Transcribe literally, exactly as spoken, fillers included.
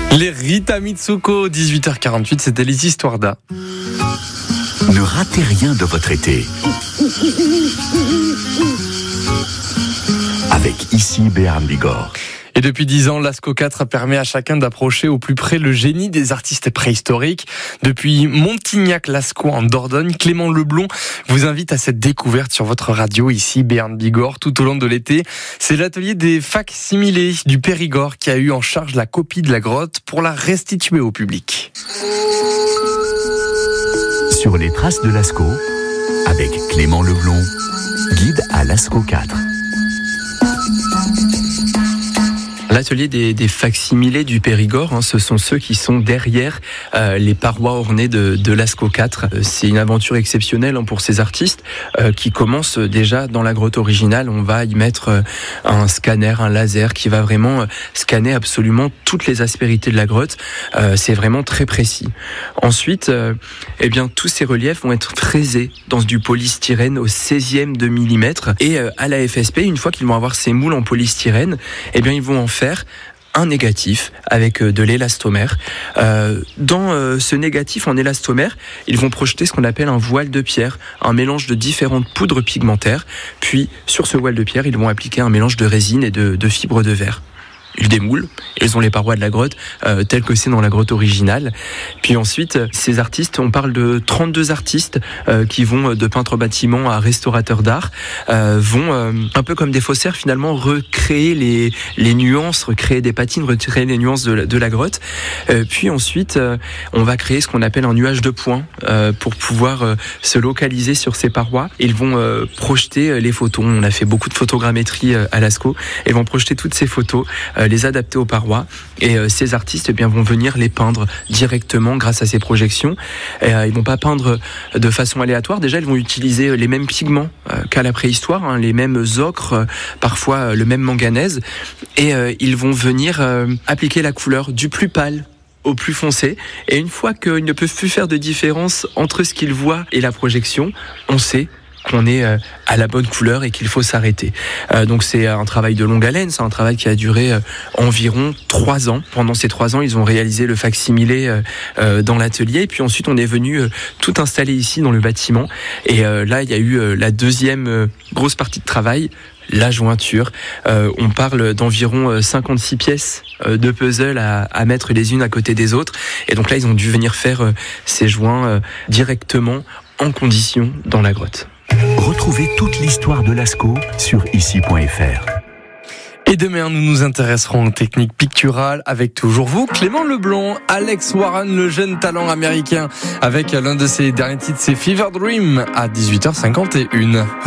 Les Rita Mitsuko, dix-huit heures quarante-huit, c'était les histoires d'A. Ne ratez rien de votre été. Avec ici Béarn Bigorre. Et depuis dix ans, Lascaux quatre permet à chacun d'approcher au plus près le génie des artistes préhistoriques. Depuis Montignac-Lascaux en Dordogne, Clément Leblond vous invite à cette découverte sur votre radio, ici Béarn Bigorre, tout au long de l'été. C'est l'atelier des fac-similés du Périgord qui a eu en charge la copie de la grotte pour la restituer au public. Sur les traces de Lascaux, avec Clément Leblond, guide à Lascaux quatre. L'atelier des, des fac-similés du Périgord, hein, ce sont ceux qui sont derrière euh, les parois ornées de, de Lascaux quatre. C'est une aventure exceptionnelle hein, pour ces artistes euh, qui commencent déjà dans la grotte originale. On va y mettre euh, un scanner, un laser qui va vraiment euh, scanner absolument toutes les aspérités de la grotte. Euh, c'est vraiment très précis. Ensuite, euh, eh bien, tous ces reliefs vont être fraisés dans du polystyrène au seizième de millimètre. Et euh, à la F S P, une fois qu'ils vont avoir ces moules en polystyrène, eh bien, ils vont en faire un négatif avec de l'élastomère. Euh, dans euh, ce négatif en élastomère, ils vont projeter ce qu'on appelle un voile de pierre, un mélange de différentes poudres pigmentaires. Puis, sur ce voile de pierre, ils vont appliquer un mélange de résine et de, de fibres de verre. Ils démoulent, ils ont les parois de la grotte euh, telles que c'est dans la grotte originale. Puis ensuite, ces artistes, on parle de trente-deux artistes euh, qui vont de peintres bâtiments à restaurateurs d'art, euh, vont euh, un peu comme des faussaires finalement recréer les, les nuances, recréer des patines, recréer les nuances de la, de la grotte. Euh, puis ensuite, euh, on va créer ce qu'on appelle un nuage de points euh, pour pouvoir euh, se localiser sur ces parois. Ils vont euh, projeter les photos. On a fait beaucoup de photogrammétrie euh, à Lascaux. Ils vont projeter toutes ces photos, euh, les adapter aux parois, et euh, ces artistes eh bien, vont venir les peindre directement grâce à ces projections. Et, euh, ils vont pas peindre de façon aléatoire. Déjà, ils vont utiliser les mêmes pigments euh, qu'à la préhistoire, hein, les mêmes ocres, euh, parfois euh, le même manganèse, et euh, ils vont venir euh, appliquer la couleur du plus pâle au plus foncé. Et une fois qu'ils ne peuvent plus faire de différence entre ce qu'ils voient et la projection, on sait qu'on est à la bonne couleur et qu'il faut s'arrêter. Euh, donc c'est un travail de longue haleine, c'est un travail qui a duré euh, environ trois ans. Pendant ces trois ans, ils ont réalisé le fac-similé euh, euh, dans l'atelier, et puis ensuite on est venu euh, tout installer ici dans le bâtiment. Et euh, là, il y a eu euh, la deuxième euh, grosse partie de travail, la jointure. Euh, on parle d'environ cinquante-six pièces euh, de puzzle à, à mettre les unes à côté des autres. Et donc là, ils ont dû venir faire euh, ces joints euh, directement en condition dans la grotte. Retrouvez toute l'histoire de Lascaux sur ici point f r. Et demain, nous nous intéresserons aux techniques picturales avec toujours vous, Clément Leblond, Alex Warren, le jeune talent américain, avec l'un de ses derniers titres, c'est Fever Dream, à dix-huit heures cinquante et une.